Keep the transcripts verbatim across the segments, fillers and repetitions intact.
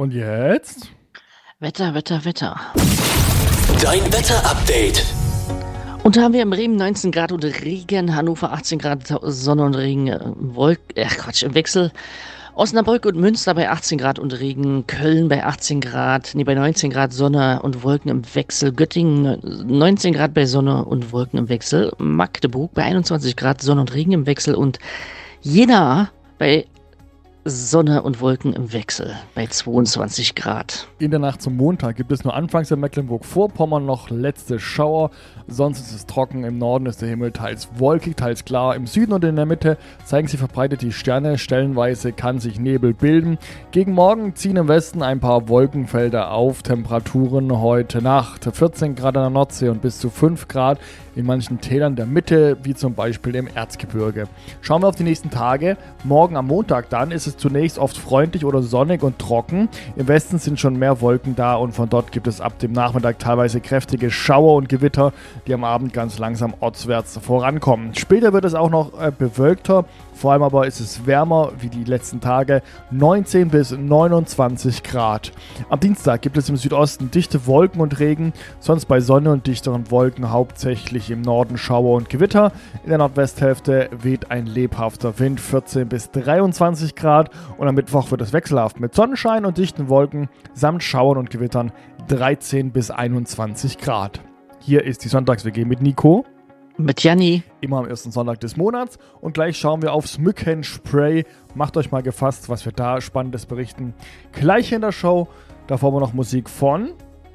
Und jetzt? Wetter, Wetter, Wetter. Dein Wetter-Update. Und da haben wir in Bremen neunzehn Grad und Regen, Hannover achtzehn Grad, Sonne und Regen, äh, Wolk, äh, Quatsch, im Wechsel. Osnabrück und Münster bei achtzehn Grad und Regen, Köln bei achtzehn Grad, nee, bei neunzehn Grad Sonne und Wolken im Wechsel, Göttingen neunzehn Grad bei Sonne und Wolken im Wechsel, Magdeburg bei einundzwanzig Grad, Sonne und Regen im Wechsel und Jena bei Sonne und Wolken im Wechsel bei zweiundzwanzig Grad. In der Nacht zum Montag gibt es nur anfangs in Mecklenburg-Vorpommern noch letzte Schauer. Sonst ist es trocken. Im Norden ist der Himmel teils wolkig, teils klar. Im Süden und in der Mitte zeigen sich verbreitet die Sterne. Stellenweise kann sich Nebel bilden. Gegen Morgen ziehen im Westen ein paar Wolkenfelder auf. Temperaturen heute Nacht vierzehn Grad an der Nordsee und bis zu fünf Grad in manchen Tälern der Mitte, wie zum Beispiel im Erzgebirge. Schauen wir auf die nächsten Tage. Morgen am Montag dann ist es zunächst oft freundlich oder sonnig und trocken. Im Westen sind schon mehr Wolken da und von dort gibt es ab dem Nachmittag teilweise kräftige Schauer und Gewitter, die am Abend ganz langsam ortswärts vorankommen. Später wird es auch noch äh, bewölkter. Vor allem aber ist es wärmer wie die letzten Tage, neunzehn bis neunundzwanzig Grad. Am Dienstag gibt es im Südosten dichte Wolken und Regen, sonst bei Sonne und dichteren Wolken hauptsächlich im Norden Schauer und Gewitter. In der Nordwesthälfte weht ein lebhafter Wind, vierzehn bis dreiundzwanzig Grad, und am Mittwoch wird es wechselhaft mit Sonnenschein und dichten Wolken samt Schauern und Gewittern, dreizehn bis einundzwanzig Grad. Hier ist die Sonntags-W G mit Nico. Mit Janni. Immer am ersten Sonntag des Monats. Und gleich schauen wir aufs Mückenspray. Macht euch mal gefasst, was wir da Spannendes berichten. Gleich in der Show. Davor haben wir noch Musik von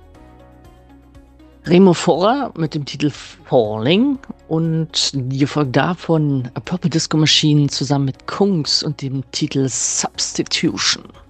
Remo Fora mit dem Titel Falling und die gefolgt davon A Purple Disco Machine zusammen mit Kungs und dem Titel Substitution.